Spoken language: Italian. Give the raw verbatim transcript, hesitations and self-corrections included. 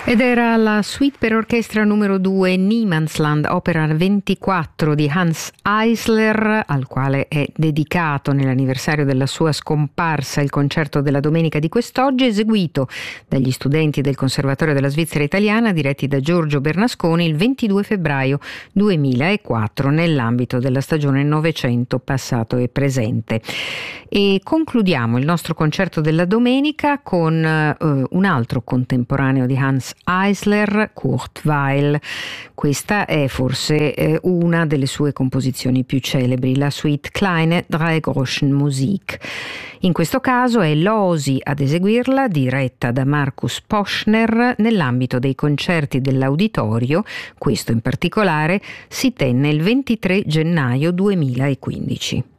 Ed era la suite per orchestra numero due Niemandsland, opera ventiquattro di Hanns Eisler, al quale è dedicato nell'anniversario della sua scomparsa il concerto della domenica di quest'oggi, eseguito dagli studenti del Conservatorio della Svizzera Italiana diretti da Giorgio Bernasconi il ventidue febbraio duemilaquattro nell'ambito della stagione Novecento passato e presente. E concludiamo il nostro concerto della domenica con eh, un altro contemporaneo di Hanns Eisler, Kurt Weill. Questa è forse eh, una delle sue composizioni più celebri, la suite Kleine Dreigroschenmusik. In questo caso è l'Osi ad eseguirla, diretta da Markus Poschner nell'ambito dei concerti dell'Auditorio. Questo in particolare si tenne il ventitré gennaio duemilaquindici.